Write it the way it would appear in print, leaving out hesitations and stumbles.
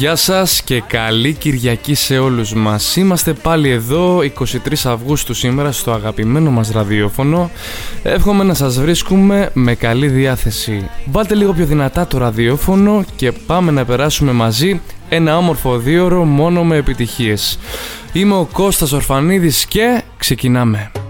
γεια σας και καλή Κυριακή σε όλους μας. Είμαστε πάλι εδώ 23 Αυγούστου σήμερα στο αγαπημένο μας ραδιόφωνο. Εύχομαι να σας βρίσκουμε με καλή διάθεση. Βάλτε λίγο πιο δυνατά το ραδιόφωνο και πάμε να περάσουμε μαζί ένα όμορφο δίωρο μόνο με επιτυχίες. Είμαι ο Κώστας Ορφανίδης και ξεκινάμε.